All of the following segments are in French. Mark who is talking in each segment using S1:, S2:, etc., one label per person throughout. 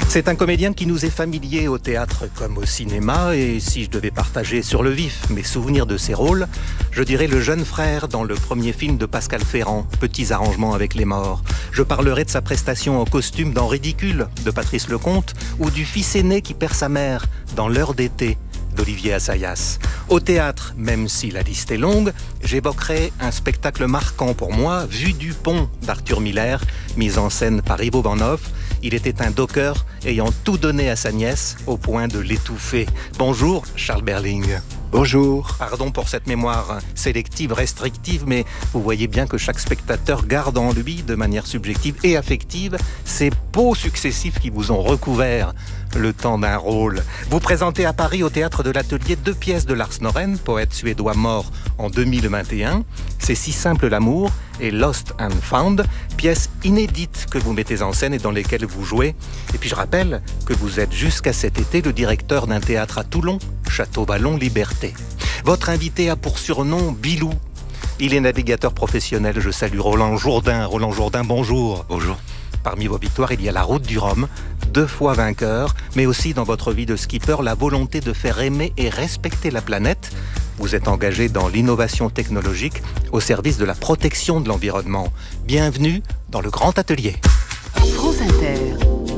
S1: C'est un comédien qui nous est familier au théâtre comme au cinéma, et si je devais partager sur le vif mes souvenirs de ses rôles, je dirais le jeune frère dans le premier film de Pascal Ferrand, Petits arrangements avec les morts. Je parlerai de sa prestation en costume dans Ridicule de Patrice Lecomte, ou du fils aîné qui perd sa mère dans L'heure d'été d'Olivier Assayas. Au théâtre, même si la liste est longue, j'évoquerai un spectacle marquant pour moi, Vue du pont d'Arthur Miller, mis en scène par Ivo Van Hoff. Il était un docker ayant tout donné à sa nièce au point de l'étouffer. Bonjour Charles Berling.
S2: Bonjour.
S1: Pardon pour cette mémoire sélective, restrictive, mais vous voyez bien que chaque spectateur garde en lui, de manière subjective et affective, ces peaux successifs qui vous ont recouvert le temps d'un rôle. Vous présentez à Paris, au Théâtre de l'Atelier, 2 pièces de Lars Norén, poète suédois mort en 2021. C'est Si simple l'amour et Lost and Found, pièces inédites que vous mettez en scène et dans lesquelles vous jouez. Et puis je rappelle que vous êtes jusqu'à cet été le directeur d'un théâtre à Toulon, Château Vallon Liberté. Votre invité a pour surnom Bilou. Il est navigateur professionnel. Je salue Roland Jourdain. Roland Jourdain, bonjour.
S3: Bonjour.
S1: Parmi vos victoires, il y a la Route du Rhum, 2 fois vainqueur, mais aussi dans votre vie de skipper, la volonté de faire aimer et respecter la planète. Vous êtes engagé dans l'innovation technologique au service de la protection de l'environnement. Bienvenue dans le Grand Atelier.
S4: France Inter.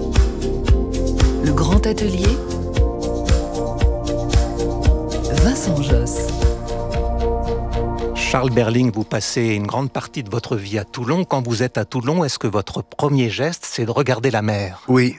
S4: Le Grand Atelier. Vincent Josse.
S1: Charles Berling, vous passez une grande partie de votre vie à Toulon. Quand vous êtes à Toulon, est-ce que votre premier geste, c'est de regarder la mer ?
S2: Oui,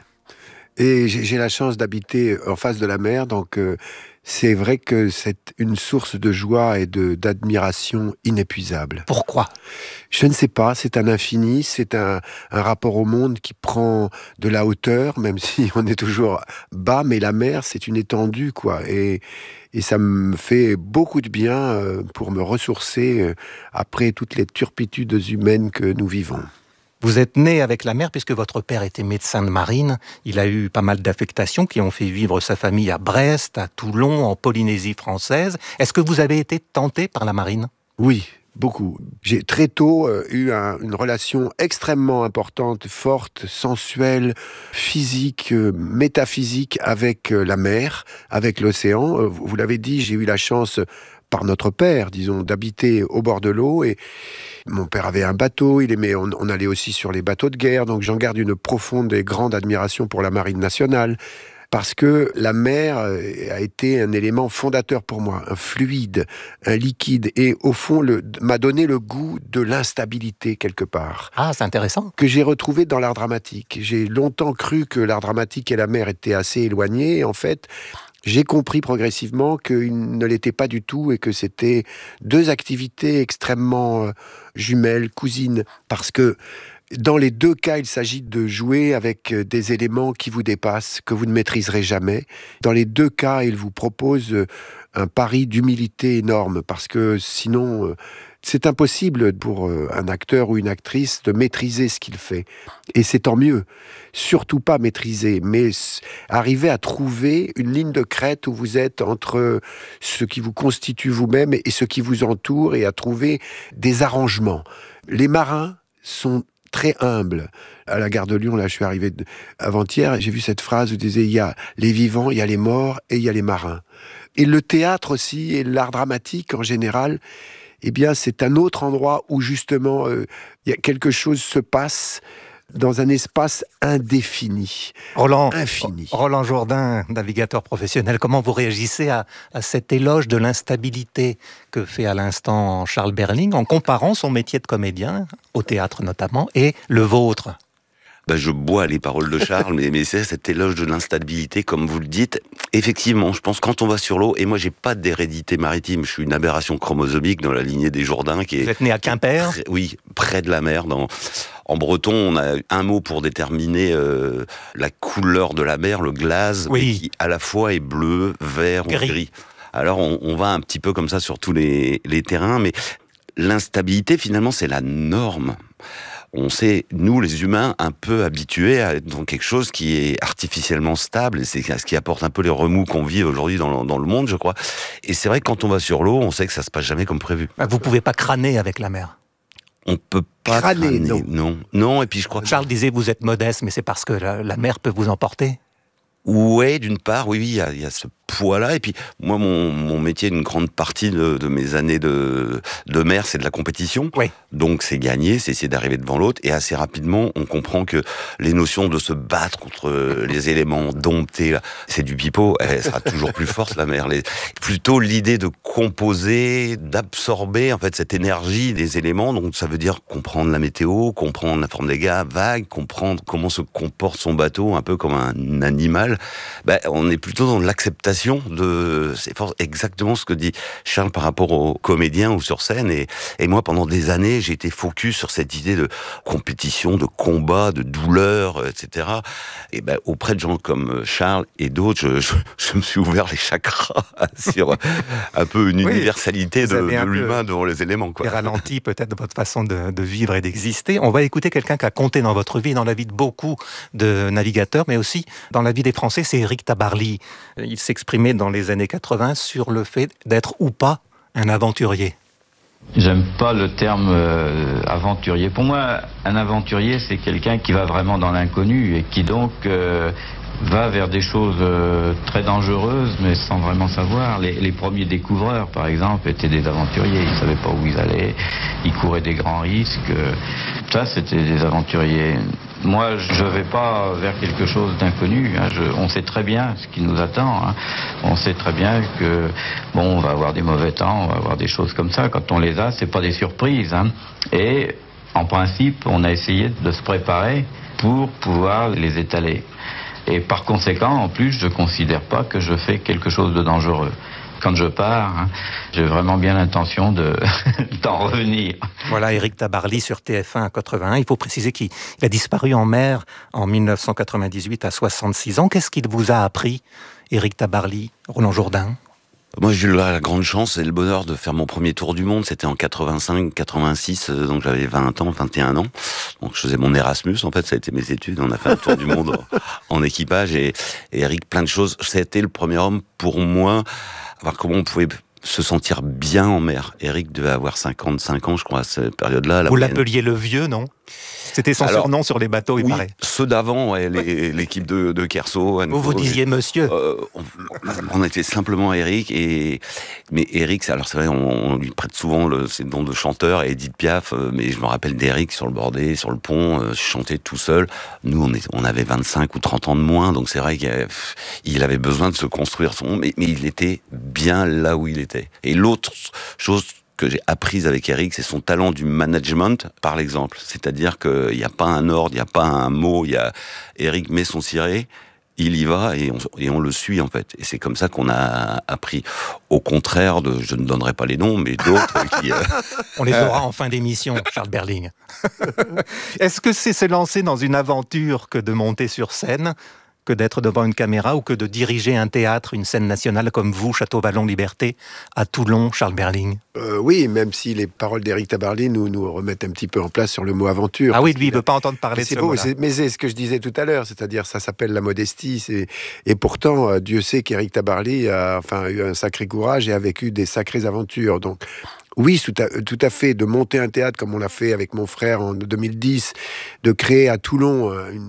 S2: et j'ai la chance d'habiter en face de la mer, donc c'est vrai que c'est une source de joie et d'admiration inépuisable.
S1: Pourquoi ?
S2: Je ne sais pas, c'est un infini, c'est un rapport au monde qui prend de la hauteur, même si on est toujours bas, mais la mer, c'est une étendue, quoi. Et ça me fait beaucoup de bien pour me ressourcer après toutes les turpitudes humaines que nous vivons.
S1: Vous êtes né avec la mer puisque votre père était médecin de marine. Il a eu pas mal d'affectations qui ont fait vivre sa famille à Brest, à Toulon, en Polynésie française. Est-ce que vous avez été tenté par la marine ?
S2: Oui, beaucoup. J'ai très tôt eu une relation extrêmement importante, forte, sensuelle, physique, métaphysique avec la mer, avec l'océan. Vous l'avez dit, j'ai eu la chance, par notre père, disons, d'habiter au bord de l'eau. Et mon père avait un bateau, on allait aussi sur les bateaux de guerre, donc j'en garde une profonde et grande admiration pour la marine nationale. Parce que la mer a été un élément fondateur pour moi, un fluide, un liquide, et au fond m'a donné le goût de l'instabilité quelque part.
S1: Ah, c'est intéressant.
S2: Que j'ai retrouvé dans l'art dramatique. J'ai longtemps cru que l'art dramatique et la mer étaient assez éloignés, et en fait, j'ai compris progressivement qu'ils ne l'étaient pas du tout et que c'était 2 activités extrêmement jumelles, cousines, parce que dans les 2 cas, il s'agit de jouer avec des éléments qui vous dépassent, que vous ne maîtriserez jamais. Dans les 2 cas, il vous propose un pari d'humilité énorme, parce que sinon, c'est impossible pour un acteur ou une actrice de maîtriser ce qu'il fait. Et c'est tant mieux. Surtout pas maîtriser, mais arriver à trouver une ligne de crête où vous êtes entre ce qui vous constitue vous-même et ce qui vous entoure, et à trouver des arrangements. Les marins sont très humble. À la gare de Lyon, là, je suis arrivé avant-hier, j'ai vu cette phrase où disait, il y a les vivants, il y a les morts et il y a les marins. Et le théâtre aussi, et l'art dramatique en général, eh bien, c'est un autre endroit où justement, quelque chose se passe dans un espace indéfini, infini.
S1: Roland Jourdain, navigateur professionnel, comment vous réagissez à cet éloge de l'instabilité que fait à l'instant Charles Berling en comparant son métier de comédien, au théâtre notamment, et le vôtre ?
S3: Je bois les paroles de Charles, mais c'est cet éloge de l'instabilité, comme vous le dites. Effectivement, je pense quand on va sur l'eau, et moi j'ai pas d'hérédité maritime, je suis une aberration chromosomique dans la lignée des Jourdains.
S1: Vous êtes né à Quimper ?
S3: Oui, près de la mer. En breton, on a un mot pour déterminer la couleur de la mer, le glaze,
S1: oui,
S3: qui à la fois est bleu, vert ou gris. Alors on va un petit peu comme ça sur tous les terrains, mais l'instabilité finalement c'est la norme. On s'est, nous les humains, un peu habitués à être dans quelque chose qui est artificiellement stable, et c'est ce qui apporte un peu les remous qu'on vit aujourd'hui dans le monde, je crois. Et c'est vrai que quand on va sur l'eau, on sait que ça se passe jamais comme prévu.
S1: Vous pouvez pas crâner avec la mer.
S3: On peut pas
S2: crâner,
S3: non. Non, et puis je crois...
S1: Charles disait, vous êtes modeste, mais c'est parce que la mer peut vous emporter.
S3: Ouais, d'une part, oui, il y a ce poids-là. Et puis, moi, mon métier, une grande partie de mes années de maire, c'est de la compétition.
S1: Oui.
S3: Donc, c'est gagner, c'est essayer d'arriver devant l'autre. Et assez rapidement, on comprend que les notions de se battre contre les éléments domptés, là, c'est du pipeau. Elle sera toujours plus forte, la mer. Plutôt l'idée de composer, d'absorber, en fait, cette énergie des éléments. Donc, ça veut dire comprendre la météo, comprendre la forme des vagues, comprendre comment se comporte son bateau, un peu comme un animal. On est plutôt dans l'acceptation c'est exactement ce que dit Charles par rapport aux comédiens ou sur scène. Et moi, pendant des années, j'ai été focus sur cette idée de compétition, de combat, de douleur, etc. Et auprès de gens comme Charles et d'autres, je me suis ouvert les chakras sur un peu une universalité de l'humain devant les éléments, quoi.
S1: Et ralenti peut-être votre façon de vivre et d'exister. On va écouter quelqu'un qui a compté dans votre vie, dans la vie de beaucoup de navigateurs, mais aussi dans la vie des Français, c'est Éric Tabarly. Il s'exprimait dans les années 80 sur le fait d'être ou pas un aventurier.
S5: J'aime pas le terme aventurier. Pour moi, un aventurier, c'est quelqu'un qui va vraiment dans l'inconnu et qui donc va vers des choses très dangereuses, mais sans vraiment savoir. Les premiers découvreurs, par exemple, étaient des aventuriers. Ils savaient pas où ils allaient, ils couraient des grands risques. Ça, c'était des aventuriers. Moi, je vais pas vers quelque chose d'inconnu. On sait très bien ce qui nous attend. On sait très bien que, on va avoir des mauvais temps, on va avoir des choses comme ça. Quand on les a, c'est pas des surprises. Et, en principe, on a essayé de se préparer pour pouvoir les étaler. Et par conséquent, en plus, je ne considère pas que je fais quelque chose de dangereux. Quand je pars, j'ai vraiment bien l'intention d'en revenir.
S1: Voilà, Éric Tabarly sur TF1 à 81. Il faut préciser qu'il a disparu en mer en 1998 à 66 ans. Qu'est-ce qu'il vous a appris, Éric Tabarly, Roland Jourdain ?
S3: Moi, j'ai eu la grande chance et le bonheur de faire mon premier tour du monde. C'était en 85-86, donc j'avais 21 ans. Donc je faisais mon Erasmus, en fait, ça a été mes études. On a fait un tour du monde en équipage et Eric, plein de choses. C'était le premier homme pour moi à voir comment on pouvait se sentir bien en mer. Eric devait avoir 55 ans, je crois, à cette période-là.
S1: Vous l'appeliez le vieux, non ? C'était son surnom sur les bateaux, il paraît.
S3: Ceux d'avant, l'équipe de Kerso.
S1: Vous disiez monsieur.
S3: On était simplement Eric. Mais Eric, alors c'est vrai, on lui prête souvent ses dons de chanteur et Edith Piaf, mais je me rappelle d'Eric sur le bordé, sur le pont, je chantais tout seul. Nous, on avait 25 ou 30 ans de moins, donc c'est vrai qu'il avait besoin de se construire son monde, mais il était bien là où il était. Et l'autre chose que j'ai apprise avec Eric, c'est son talent du management par l'exemple. C'est-à-dire qu'il n'y a pas un ordre, il n'y a pas un mot, Eric met son ciré, il y va et on le suit en fait. Et c'est comme ça qu'on a appris. Au contraire je ne donnerai pas les noms, mais d'autres qui...
S1: On les aura en fin d'émission, Charles Berling. Est-ce que c'est se lancer dans une aventure que de monter sur scène, que d'être devant une caméra ou que de diriger un théâtre, une scène nationale comme vous, Château-Vallon-Liberté, à Toulon, Charles Berling ?
S2: Oui, même si les paroles d'Éric Tabarly nous remettent un petit peu en place sur le mot aventure.
S1: Ah oui, lui, il ne veut pas entendre parler de ce mot-là.
S2: Mais c'est ce que je disais tout à l'heure, c'est-à-dire ça s'appelle la modestie. Et pourtant, Dieu sait qu'Éric Tabarly a eu un sacré courage et a vécu des sacrées aventures. Donc, oui, tout à fait, de monter un théâtre comme on l'a fait avec mon frère en 2010, de créer à Toulon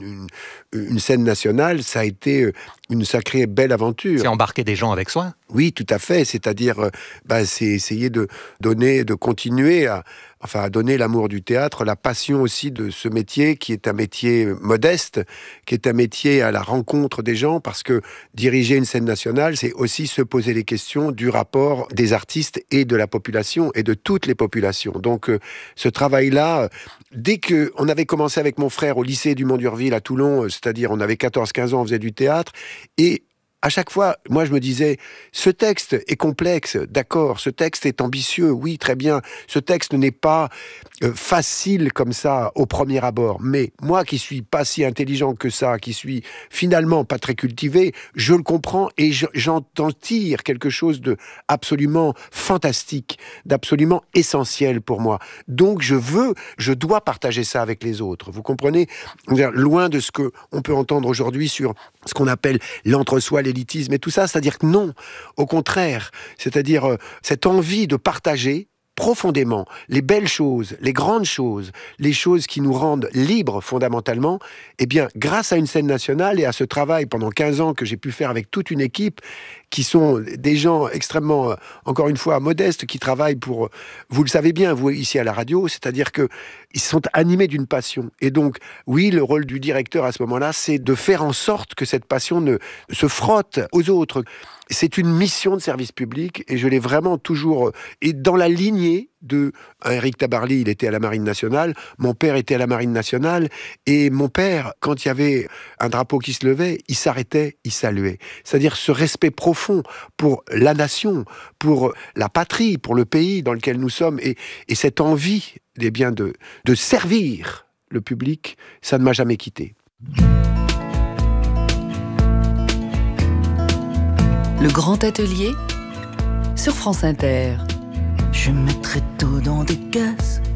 S2: une scène nationale, ça a été une sacrée belle aventure.
S1: C'est embarquer des gens avec soi ?
S2: Oui, tout à fait, c'est-à-dire c'est essayer de continuer à donner l'amour du théâtre, la passion aussi de ce métier qui est un métier modeste, qui est un métier à la rencontre des gens, parce que diriger une scène nationale, c'est aussi se poser les questions du rapport des artistes et de la population, et de toutes les populations. Donc ce travail-là, dès qu'on avait commencé avec mon frère au lycée du Mont-d'Urville à Toulon, c'est-à-dire on avait 14-15 ans, on faisait du théâtre, et à chaque fois, moi je me disais, ce texte est complexe, d'accord, ce texte est ambitieux, oui, très bien, ce texte n'est pas facile comme ça au premier abord, mais moi qui suis pas si intelligent que ça, qui suis finalement pas très cultivé, je le comprends et j'entends tire quelque chose de absolument fantastique, d'absolument essentiel pour moi. Donc je dois partager ça avec les autres, vous comprenez ? Loin de ce que on peut entendre aujourd'hui sur ce qu'on appelle l'entre-soi, l'élitisme et tout ça, c'est-à-dire que non, au contraire, c'est-à-dire cette envie de partager, profondément les belles choses, les grandes choses, les choses qui nous rendent libres fondamentalement, eh bien, grâce à une scène nationale et à ce travail pendant 15 ans que j'ai pu faire avec toute une équipe, qui sont des gens extrêmement, encore une fois, modestes, qui travaillent pour, vous le savez bien, vous, ici à la radio, c'est-à-dire qu'ils sont animés d'une passion. Et donc, oui, le rôle du directeur à ce moment-là, c'est de faire en sorte que cette passion ne se frotte aux autres. C'est une mission de service public et je l'ai vraiment toujours... Et dans la lignée de Éric Tabarly, il était à la Marine nationale, mon père était à la Marine nationale, et mon père, quand il y avait un drapeau qui se levait, il s'arrêtait, il saluait. C'est-à-dire ce respect profond pour la nation, pour la patrie, pour le pays dans lequel nous sommes, et cette envie eh bien, de servir le public, ça ne m'a jamais quitté.
S4: Le Grand Atelier sur France Inter.
S6: Je mettrai tout dans des caisses